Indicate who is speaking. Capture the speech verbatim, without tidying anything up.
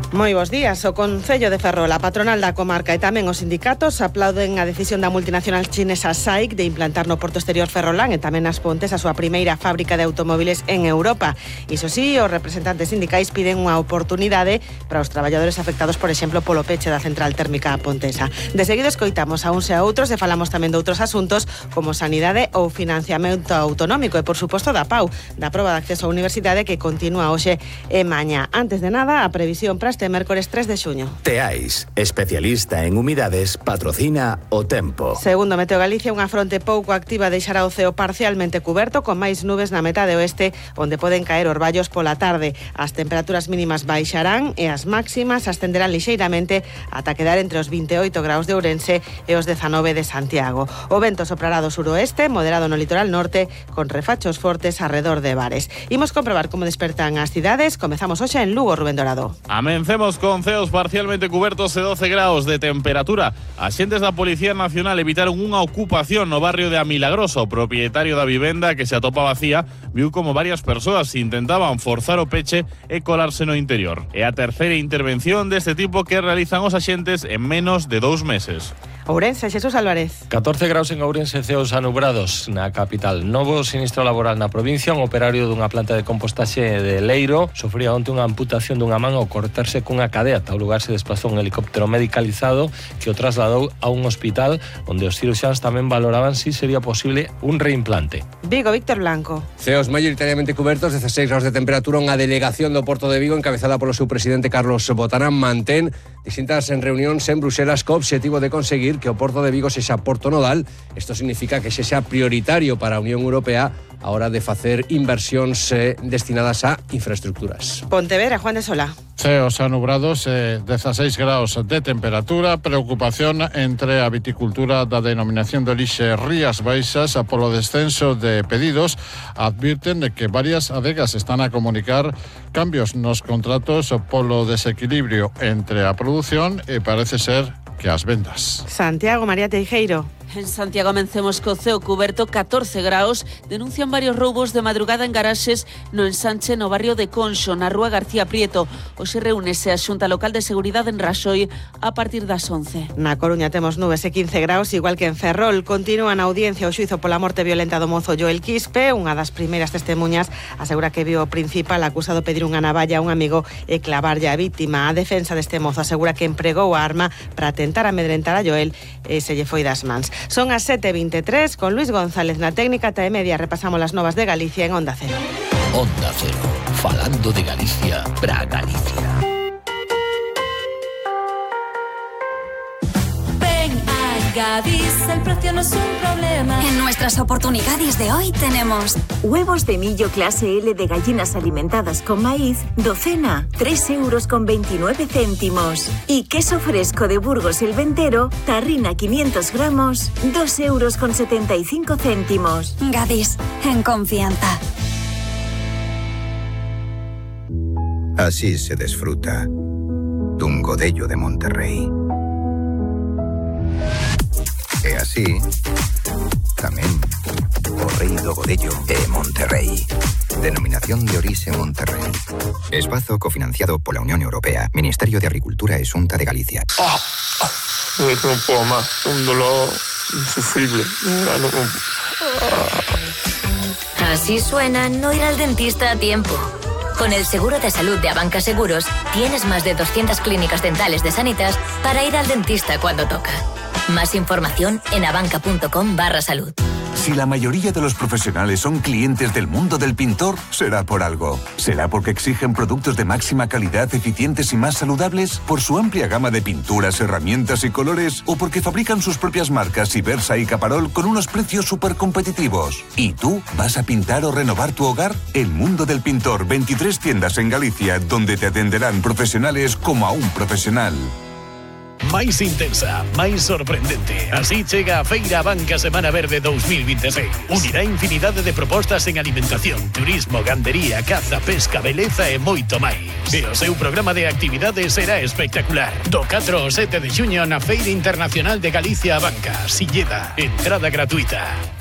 Speaker 1: Moi bos días. O Concello de Ferrol, a patronal da comarca e tamén os sindicatos aplauden a decisión da multinacional chinesa S A I C de implantar no Porto Exterior Ferrolán e tamén nas Pontes a súa primeira fábrica de automóviles en Europa. Iso sí, os representantes sindicais piden unha oportunidade para os traballadores afectados, por exemplo, polo peche da central térmica pontesa. De seguido escoitamos a uns e a outros e falamos tamén de outros asuntos como sanidade ou financiamento autonómico e, por suposto, da P A U, da proba de acceso á universidade que continúa hoxe e mañá. Antes de nada, a previsión para este mércores tres de xuño.
Speaker 2: Teais, especialista en humidades, patrocina o tempo.
Speaker 1: Segundo Meteo Galicia, unha fronte pouco activa deixará o ceo parcialmente cuberto con máis nubes na metade oeste, onde poden caer orballos pola tarde. As temperaturas mínimas baixarán e as máximas ascenderán lixeiramente ata quedar entre os vinte e oito graus de Ourense e os dezanove de Santiago. O vento soprará do suroeste, moderado no litoral norte, con refachos fortes arredor de bares. Imos comprobar como despertan as cidades. Comezamos hoxe en Lugo, Rubén Dorado.
Speaker 3: Amencemos con ceos parcialmente cubertos e doce graus de temperatura. Axentes da Policía Nacional evitaron unha ocupación no barrio de Amilagroso. O propietario da vivenda, que se atopa vacía, viu como varias persoas intentaban forzar o peche e colarse no interior. É a terceira intervención deste tipo que realizan os axentes en menos de dous meses.
Speaker 1: Ourense, Xesús Álvarez.
Speaker 4: catorce graus en Ourense, ceos anubrados na capital. Novo sinistro laboral na provincia. Un operario dunha planta de compostaxe de Leiro sofría onte unha amputación dunha man ao cortarse cunha cadea. Ao lugar se desplazou un helicóptero medicalizado que o trasladou a un hospital onde os ciruxáns tamén valoraban si sería posible un reimplante.
Speaker 1: Vigo, Víctor Blanco.
Speaker 5: Ceos maioritariamente cubertos, dezasseis graus de temperatura. Unha delegación do Porto de Vigo encabezada polo seu presidente Carlos Botarán mantén distintas en reunións en Bruxelas co obxectivo de conseguir que o Porto de Vigo sexa porto nodal. Isto significa que sexa prioritario para a Unión Europea a hora de facer inversións eh, destinadas a infraestructuras.
Speaker 1: Pontevedra, Juan de Sola.
Speaker 6: Ceos anubrados, eh, dezasseis graus de temperatura. Preocupación entre a viticultura da denominación de orixe Rías Baixas polo descenso de pedidos. Advirten de que varias adegas están a comunicar cambios nos contratos polo desequilibrio entre a produción e parece ser que as vendas.
Speaker 1: Santiago, María Teijeiro.
Speaker 7: En Santiago amencemos co ceo cuberto, catorce graus. Denuncian varios roubos de madrugada en garaxes no ensanche no barrio de Conxo, na rúa García Prieto. Hoxe reúnese a Xunta Local de Seguridade en Raxoi a partir das once.
Speaker 1: Na Coruña temos nubes e quince graus, igual que en Ferrol. Continúa na audiencia o xuizo pola morte violenta do mozo Joel Quispe. Unha das primeiras testemunhas asegura que viu o principal acusado pedir unha navalla a un amigo e clavarlle a vítima. A defensa deste mozo asegura que empregou a arma para tentar amedrentar a Joel e se lle foi das mans. Son as sete e veintitrés, con Luis González na técnica. Ata e media repasamos as novas de Galicia en Onda Cero.
Speaker 8: Onda Cero, falando de Galicia para Galicia.
Speaker 9: Gadis, el precio no es un problema. En nuestras oportunidades de hoy tenemos
Speaker 10: huevos de millo clase L de gallinas alimentadas con maíz, docena, tres euros con veintinueve céntimos. Y queso fresco de Burgos el Ventero, tarrina quinientos gramos, dos euros con setenta y cinco céntimos.
Speaker 9: Gadis, en confianza.
Speaker 11: Así se disfruta dun godello de Monterrey. E así, tamén o rei do godello de Monterrey. Denominación de orixe Monterrey. Espazo cofinanciado pola Unión Europea, Ministerio de Agricultura e Xunta de Galicia.
Speaker 12: Oh, oh, non podo máis, un dolor insufrible.
Speaker 13: Así suena no ir al dentista a tiempo. Con el seguro de salud de Abanca Seguros, tienes más de doscientas clínicas dentales de Sanitas para ir al dentista cuando toca. Más información en abanca.com barra salud.
Speaker 14: Si la mayoría de los profesionales son clientes del mundo del pintor, será por algo. ¿Será porque exigen productos de máxima calidad, eficientes y más saludables? ¿Por su amplia gama de pinturas, herramientas y colores? ¿O porque fabrican sus propias marcas Ibersa y Caparol con unos precios súper competitivos? ¿Y tú vas a pintar o renovar tu hogar? El mundo del pintor, veintitrés tiendas en Galicia, donde te atenderán profesionales como a un profesional.
Speaker 15: máis intensa, máis sorprendente. Así chega a Feira Abanca Semana Verde dos mil veintiséis. Unirá infinidade de propostas en alimentación, turismo, gandería, caza, pesca, beleza e moito máis. E o seu programa de actividades será espectacular. Do catro ao sete de xuño na Feira Internacional de Galicia Abanca, Silleda, entrada gratuita.